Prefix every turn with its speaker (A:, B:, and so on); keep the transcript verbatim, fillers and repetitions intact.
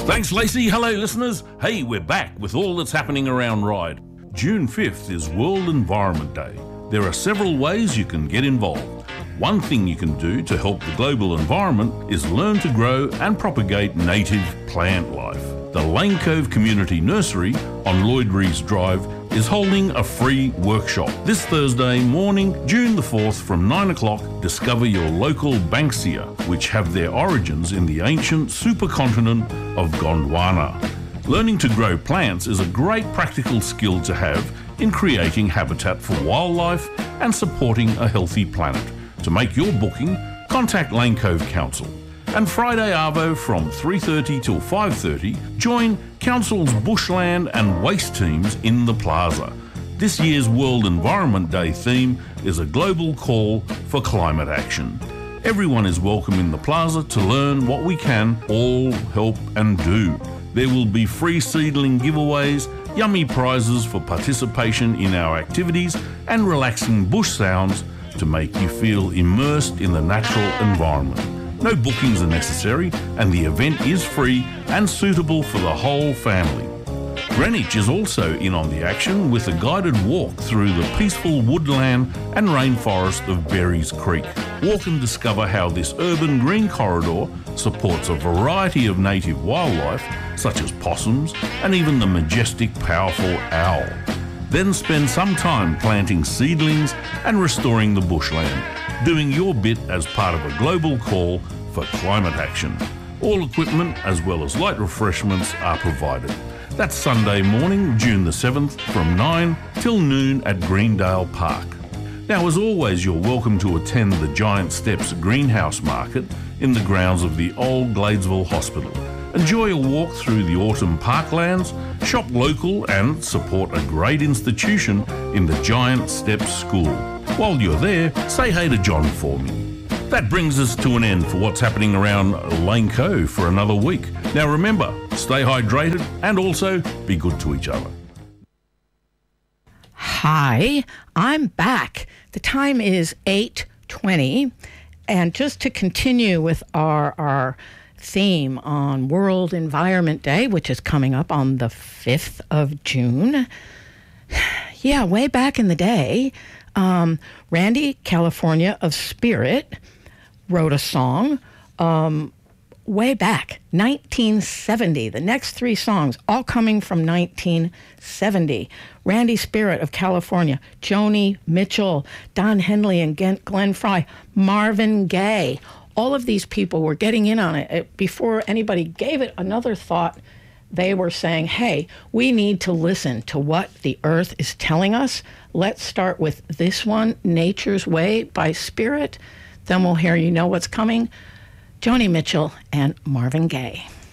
A: Thanks, Lacey. Hello, listeners. Hey, we're back with all that's happening around Ryde. June fifth is World Environment Day. There are several ways you can get involved. One thing you can do to help the global environment is learn to grow and propagate native plant life. The Lane Cove Community Nursery on Lloyd Rees Drive is holding a free workshop. This Thursday morning, June the fourth, from nine o'clock, discover your local Banksia, which have their origins in the ancient supercontinent of Gondwana. Learning to grow plants is a great practical skill to have in creating habitat for wildlife and supporting a healthy planet. To make your booking, contact Lane Cove Council. And Friday Arvo from three thirty till five thirty, join Council's Bushland and Waste teams in the Plaza. This year's World Environment Day theme is a global call for climate action. Everyone is welcome in the Plaza to learn what we can all help and do. There will be free seedling giveaways, yummy prizes for participation in our activities, and relaxing bush sounds to make you feel immersed in the natural environment. No bookings are necessary, and the event is free and suitable for the whole family. Greenwich is also in on the action with a guided walk through the peaceful woodland and rainforest of Berries Creek. Walk and discover how this urban green corridor supports a variety of native wildlife, such as possums and even the majestic, powerful owl. Then spend some time planting seedlings and restoring the bushland, doing your bit as part of a global call for climate action. All equipment as well as light refreshments are provided. That's Sunday morning, June the seventh, from nine till noon at Greendale Park. Now, as always, you're welcome to attend the Giant Steps Greenhouse Market in the grounds of the old Gladesville Hospital. Enjoy a walk through the autumn parklands, shop local and support a great institution in the Giant Steps School. While you're there, say hey to John for me. That brings us to an end for what's happening around Lane Cove for another week. Now remember, stay hydrated and also be good to each other.
B: Hi, I'm back. The time is eight twenty, and just to continue with our our theme on World Environment Day, which is coming up on the fifth of June. Yeah, way back in the day, um, Randy California of Spirit wrote a song um, way back, nineteen seventy. The next three songs, all coming from nineteen seventy. Randy Spirit of California, Joni Mitchell, Don Henley and Glenn Frey, Marvin Gaye. All of these people were getting in on it. Before anybody gave it another thought, they were saying, hey, we need to listen to what the earth is telling us. Let's start with this one, Nature's Way by Spirit. Then we'll hear You Know What's Coming, Joni Mitchell and Marvin Gaye.